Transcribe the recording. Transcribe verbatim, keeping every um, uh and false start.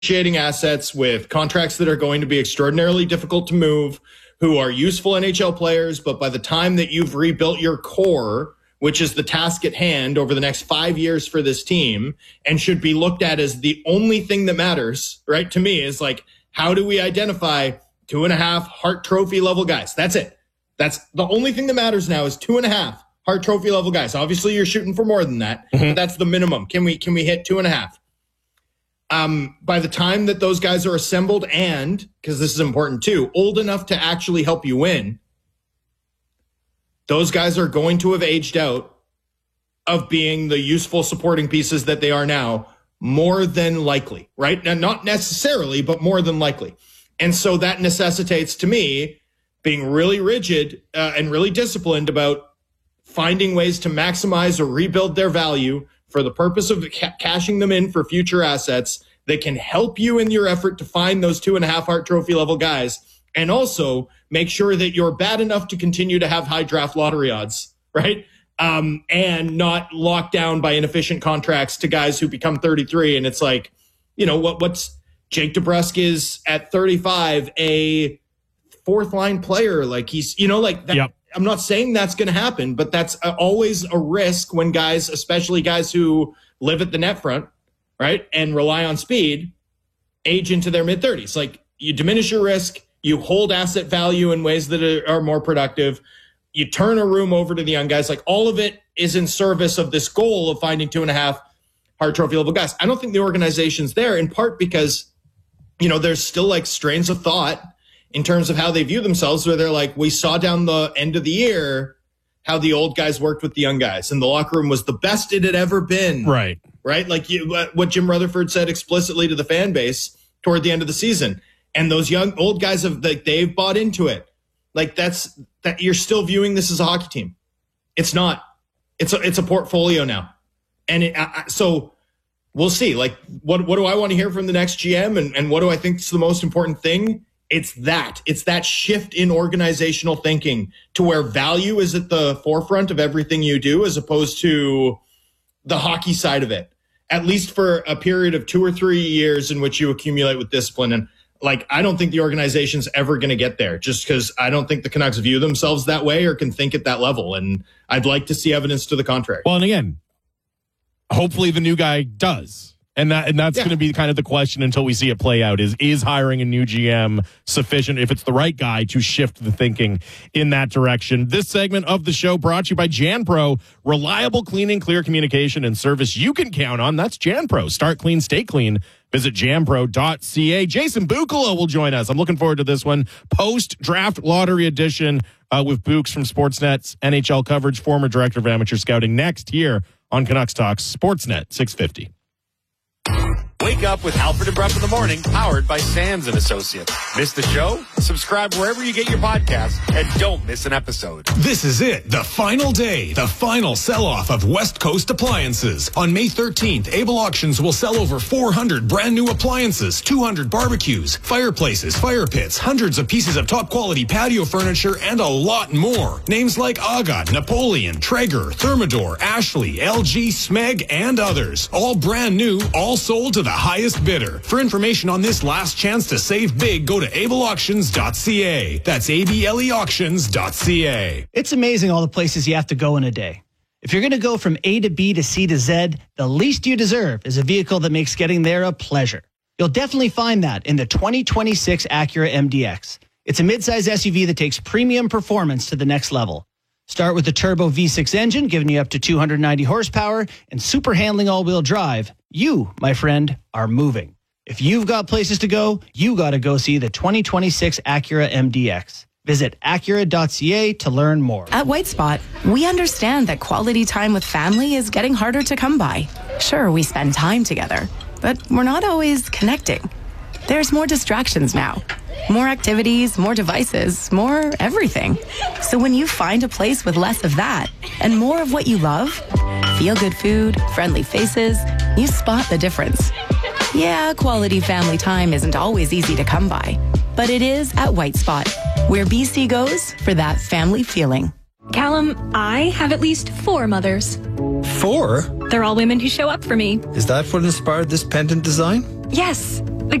depreciating assets with contracts that are going to be extraordinarily difficult to move, who are useful N H L players, but by the time that you've rebuilt your core, which is the task at hand over the next five years for this team, and should be looked at as the only thing that matters, right? To me, is like, how do we identify two and a half Hart Trophy level guys? That's it. That's the only thing that matters now is two and a half Hart Trophy level guys. Obviously, you're shooting for more than that, mm-hmm. but that's the minimum. Can we can we hit two and a half? Um, by the time that those guys are assembled and, because this is important too, old enough to actually help you win, those guys are going to have aged out of being the useful supporting pieces that they are now, more than likely, right? Now, not necessarily, but more than likely. And so that necessitates, to me, being really rigid uh, and really disciplined about finding ways to maximize or rebuild their value for the purpose of ca- cashing them in for future assets that can help you in your effort to find those two and a half Hart Trophy level guys, and also make sure that you're bad enough to continue to have high draft lottery odds, right? Um, and not locked down by inefficient contracts to guys who become thirty-three. And it's like, you know, what what's Jake DeBrusk is at thirty-five, a fourth line player. Like he's, you know, like that. Yep. I'm not saying that's going to happen, but that's always a risk when guys, especially guys who live at the net front, right, and rely on speed, age into their mid thirties. Like, you diminish your risk, you hold asset value in ways that are more productive, you turn a room over to the young guys. Like, all of it is in service of this goal of finding two and a half Hart Trophy level guys. I don't think the organization's there, in part because, you know, there's still like strains of thought in terms of how they view themselves, where they're like, we saw down the end of the year how the old guys worked with the young guys, and the locker room was the best it had ever been. Right. Right. Like you, what Jim Rutherford said explicitly to the fan base toward the end of the season. And those young, old guys have, like, they've bought into it. Like, that's, that you're still viewing this as a hockey team. It's not. It's a, it's a portfolio now. And it, I, so we'll see. Like, what, what do I want to hear from the next G M? And, and what do I think is the most important thing? It's that. It's that shift in organizational thinking to where value is at the forefront of everything you do, as opposed to the hockey side of it, at least for a period of two or three years in which you accumulate with discipline. And like, I don't think the organization's ever going to get there, just because I don't think the Canucks view themselves that way or can think at that level. And I'd like to see evidence to the contrary. Well, and again, hopefully the new guy does. And that and that's yeah. going to be kind of the question until we see it play out, is is hiring a new G M sufficient, if it's the right guy, to shift the thinking in that direction. This segment of the show brought to you by JanPro, reliable cleaning, clear communication, and service you can count on. That's JanPro. Start clean, stay clean. Visit janpro dot c a. Jason Bucalo will join us. I'm looking forward to this one. Post-draft lottery edition uh, with Books from Sportsnet's N H L coverage, former director of amateur scouting, next here on Canucks Talks Sportsnet six fifty. Wake up with Halford and Bruff in the morning, powered by Sands and Associates. Miss the show? Subscribe wherever you get your podcasts and don't miss an episode. This is it, the final day, the final sell-off of West Coast appliances. On May thirteenth, Able Auctions will sell over four hundred brand new appliances, two hundred barbecues, fireplaces, fire pits, hundreds of pieces of top-quality patio furniture, and a lot more. Names like Agat, Napoleon, Traeger, Thermador, Ashley, L G, Smeg, and others. All brand new, all sold to the highest bidder. For information on this last chance to save big, go to able auctions dot c a. That's A B L E auctions dot c a. It's amazing all the places you have to go in a day. If you're going to go from A to B to C to Z, the least you deserve is a vehicle that makes getting there a pleasure. You'll definitely find that in the twenty twenty-six Acura M D X. It's a midsize S U V that takes premium performance to the next level. Start with the turbo V six engine, giving you up to two hundred ninety horsepower and super handling all-wheel drive. You, my friend, are moving. If you've got places to go, you got to go see the twenty twenty-six Acura M D X. Visit acura dot c a to learn more. At White Spot, we understand that quality time with family is getting harder to come by. Sure, we spend time together, but we're not always connecting. There's more distractions now. More activities, more devices, more everything. So when you find a place with less of that and more of what you love, feel-good food, friendly faces, you spot the difference. Yeah, quality family time isn't always easy to come by, but it is at White Spot, where B C goes for that family feeling. Callum, I have at least four mothers. Four? They're all women who show up for me. Is that what inspired this pendant design? Yes.